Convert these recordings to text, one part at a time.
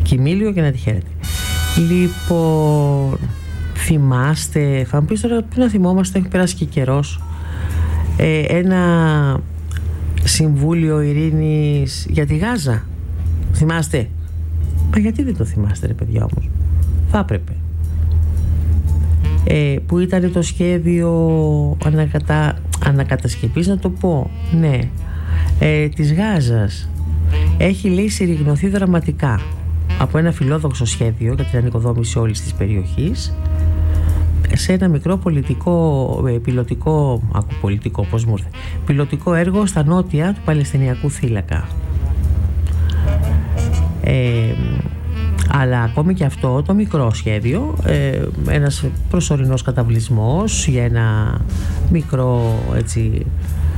κοιμήλιο και να τη χαίρετε. Λοιπόν, θυμάστε, θα μου πεις τώρα πού να θυμόμαστε, έχει περάσει και καιρός, ένα συμβούλιο ειρήνης για τη Γάζα? Θυμάστε? Μα γιατί δεν το θυμάστε, ρε παιδιά, όμως? Θα έπρεπε. Που ήταν το σχέδιο ανακατασκευής, να το πω, ναι, της Γάζας. Έχει, λέει, συρριγνωθεί δραματικά από ένα φιλόδοξο σχέδιο για την ανοικοδόμηση όλης της περιοχής σε ένα μικρό πιλωτικό έργο στα νότια του Παλαιστινιακού θύλακα. Αλλά ακόμη και αυτό το μικρό σχέδιο, ένας προσωρινός καταβλισμός για ένα μικρό, έτσι,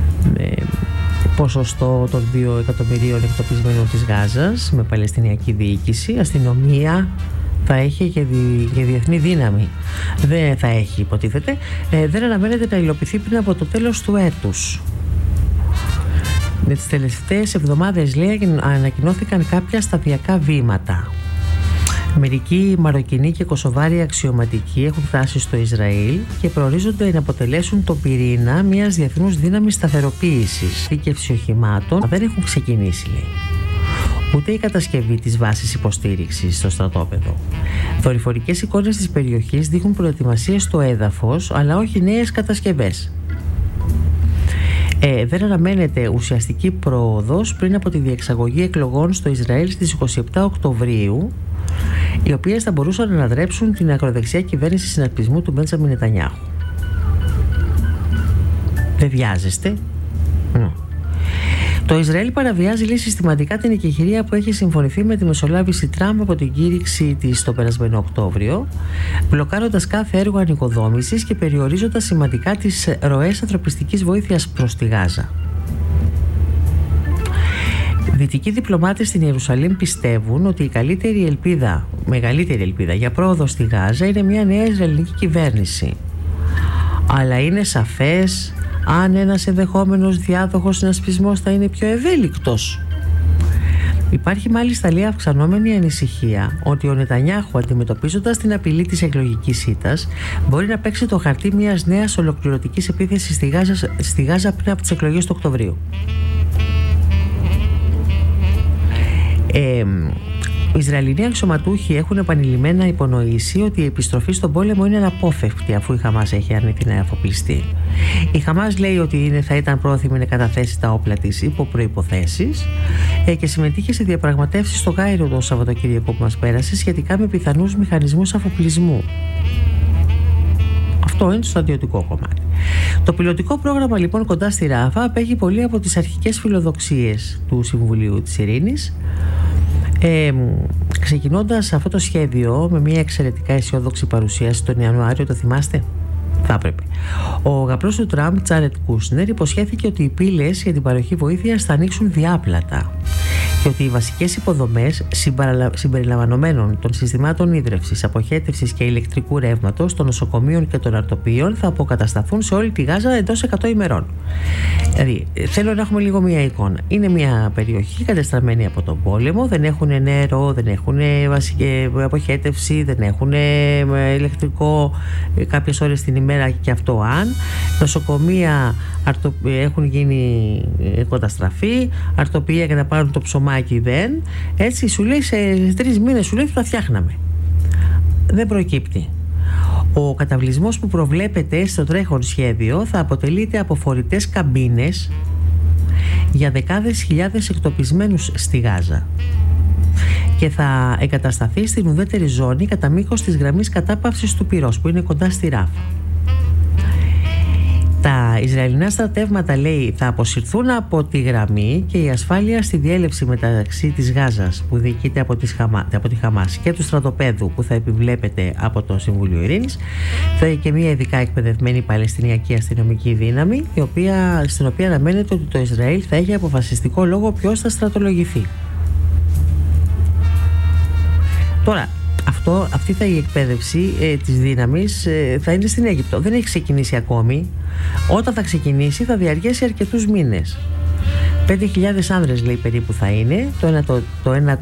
ποσοστό των 2 εκατομμυρίων εκτοπισμένων της Γάζας, με Παλαιστινιακή διοίκηση, αστυνομία, θα έχει και διεθνή δύναμη. Δεν θα έχει, υποτίθεται. Δεν αναμένεται να υλοποιηθεί πριν από το τέλος του έτους. Με τις τελευταίες εβδομάδες, λέει, ανακοινώθηκαν κάποια σταδιακά βήματα. Μερικοί Μαροκινοί και Κωσοβάροι αξιωματικοί έχουν φτάσει στο Ισραήλ και προορίζονται να αποτελέσουν το πυρήνα μιας διεθνούς δύναμης σταθεροποίησης. Η δίκευση οχημάτων δεν έχουν ξεκινήσει, λέει. Ούτε η κατασκευή της βάσης υποστήριξης στο στρατόπεδο. Δορυφορικές εικόνες της περιοχής δείχνουν προετοιμασίες στο έδαφος, αλλά όχι νέες κατασκευές. Δεν αναμένεται ουσιαστική πρόοδος πριν από τη διεξαγωγή εκλογών στο Ισραήλ στις 27 Οκτωβρίου, οι οποίες θα μπορούσαν να αναδρέψουν την ακροδεξιά κυβέρνηση συνασπισμού του Μπέντζαμιν Νετανιάχου. Δεν βιάζεστε? Το Ισραήλ παραβιάζει, λέει, συστηματικά την εκεχηρία που έχει συμφωνηθεί με τη μεσολάβηση Τραμπ από την κήρυξη της το περασμένο Οκτώβριο, μπλοκάροντας κάθε έργο ανοικοδόμησης και περιορίζοντας σημαντικά τις ροές ανθρωπιστικής βοήθειας προς τη Γάζα. Δυτικοί διπλωμάτες στην Ιερουσαλήμ πιστεύουν ότι η μεγαλύτερη ελπίδα για πρόοδο στη Γάζα είναι μια νέα Ισραηλινή κυβέρνηση. Αλλά είναι σαφές αν ένας ενδεχόμενος διάδοχος συνασπισμός θα είναι πιο ευέλικτος. Υπάρχει μάλιστα, λέει, αυξανόμενη ανησυχία ότι ο Νετανιάχου, αντιμετωπίζοντας την απειλή της εκλογικής ήττας, μπορεί να παίξει το χαρτί μιας νέας ολοκληρωτικής επίθεσης στη Γάζα πριν από τις εκλογές του Οκτωβρίου. Οι Ισραηλινοί αξιωματούχοι έχουν επανειλημμένα υπονοήσει ότι η επιστροφή στον πόλεμο είναι αναπόφευκτη, αφού η Χαμάς έχει αρνηθεί να αφοπλιστεί. Η Χαμάς λέει ότι θα ήταν πρόθυμη να καταθέσει τα όπλα της υπό προϋποθέσεις και συμμετείχε σε διαπραγματεύσεις στο Κάιρο το Σαββατοκύριακο που μας πέρασε σχετικά με πιθανούς μηχανισμούς αφοπλισμού. Αυτό είναι το στρατιωτικό κομμάτι. Το πιλωτικό πρόγραμμα, λοιπόν, κοντά στη Ράφα απέχει πολύ από τις αρχικές φιλοδοξίες του Συμβουλίου της Ειρήνης. Ξεκινώντας αυτό το σχέδιο με μια εξαιρετικά αισιόδοξη παρουσίαση τον Ιανουάριο, το θυμάστε? Θα έπρεπε. Ο γαμπρός του Τραμπ, Τζάρετ Κούσνερ, υποσχέθηκε ότι οι πύλες για την παροχή βοήθειας θα ανοίξουν διάπλατα και ότι οι βασικές υποδομές συμπεριλαμβανομένων των συστημάτων ίδρευσης, αποχέτευσης και ηλεκτρικού ρεύματος, των νοσοκομείων και των αρτοπίων θα αποκατασταθούν σε όλη τη Γάζα εντός 100 ημερών. Δηλαδή, θέλω να έχουμε λίγο μια εικόνα. Είναι μια περιοχή κατεστραμμένη από τον πόλεμο, δεν έχουν νερό, δεν έχουν βασική αποχέτευση, δεν έχουν ηλεκτρικό κάποιες ώρες την ημέρα, και αυτό αν. Νοσοκομεία έχουν γίνει καταστραφή, αρτοπία για να πάρουν το ψωμάκι δεν. Έτσι σου λέει σε 3 μήνες σου λέει θα φτιάχναμε. Δεν προκύπτει. Ο καταβλισμός που προβλέπεται στο τρέχον σχέδιο θα αποτελείται από φορητές καμπίνες για δεκάδες χιλιάδες εκτοπισμένους στη Γάζα και θα εγκατασταθεί στην ουδέτερη ζώνη κατά μήκος της γραμμής κατάπαυσης του πυρός που είναι κοντά στη Ράφα. Τα Ισραηλινά στρατεύματα, λέει, θα αποσυρθούν από τη γραμμή και η ασφάλεια στη διέλευση μεταξύ της Γάζας που διοικείται από τη Χαμάς και του στρατοπέδου που θα επιβλέπεται από το Συμβούλιο Ειρήνης θα έχει και μια ειδικά εκπαιδευμένη Παλαιστινιακή αστυνομική δύναμη στην οποία αναμένεται ότι το Ισραήλ θα έχει αποφασιστικό λόγο ποιος θα στρατολογηθεί. Τώρα, αυτή η εκπαίδευση της δύναμης θα είναι στην Αίγυπτο. Δεν έχει ξεκινήσει ακόμη. Όταν θα ξεκινήσει θα διαρκέσει αρκετούς μήνες. 5.000 άνδρες, λέει, περίπου θα είναι. Το 1